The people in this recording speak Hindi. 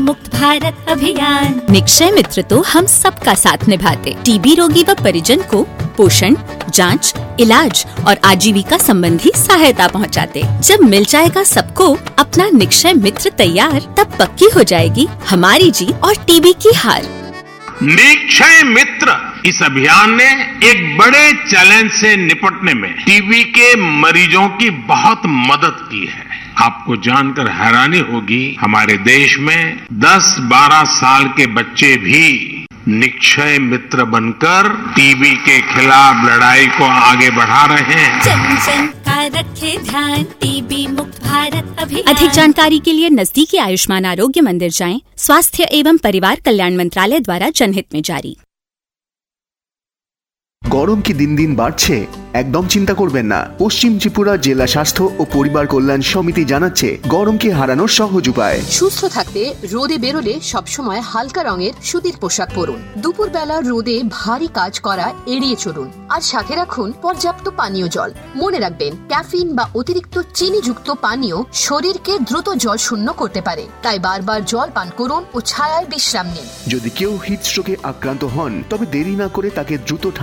मुक्त भारत अभियान। निक्षय मित्र तो हम सबका साथ निभाते, टीबी रोगी व परिजन को पोषण, जांच, इलाज और आजीविका संबंधी सहायता पहुंचाते। जब मिल जाएगा सबको अपना निक्षय मित्र तैयार, तब पक्की हो जाएगी हमारी जीत और टीबी की हार। निक्षय मित्र इस अभियान ने एक बड़े चैलेंज से निपटने में टीबी के मरीजों की बहुत मदद की है। आपको जानकर हैरानी होगी, हमारे देश में 10-12 साल के बच्चे भी निक्षय मित्र बनकर टीबी के खिलाफ लड़ाई को आगे बढ़ा रहे हैं। जन जन का रखे ध्यान, टीबी मुक्त भारत अभियान। अधिक जानकारी के लिए नजदीकी आयुष्मान आरोग्य मंदिर जाएं। स्वास्थ्य एवं परिवार कल्याण मंत्रालय द्वारा जनहित में जारी। গরম কি দিন দিন বাড়ছে? একদম চিন্তা করবেন না। পশ্চিম ত্রিপুরা জেলা স্বাস্থ্য ও পরিবার কল্যাণ সমিতি জানাচ্ছে গরমকে হারানোর সহজ উপায়। সুস্থ থাকতে রোদে বেরোলে সবসময় হালকা রঙের সুতির পোশাক পরুন। দুপুরবেলা রোদে ভারী কাজ করা এড়িয়ে চলুন। আর সাথে রাখুন পর্যাপ্ত পানীয় জল। মনে রাখবেন, ক্যাফিন বা অতিরিক্ত চিনিযুক্ত পানীয় শরীরকে দ্রুত জল শূন্য করতে পারে। তাই বারবার জল পান করুন ও ছায়ায় বিশ্রাম নিন। যদি কেউ হিট স্ট্রোকে আক্রান্ত হন, তবে দেরি না করে তাকে দ্রুত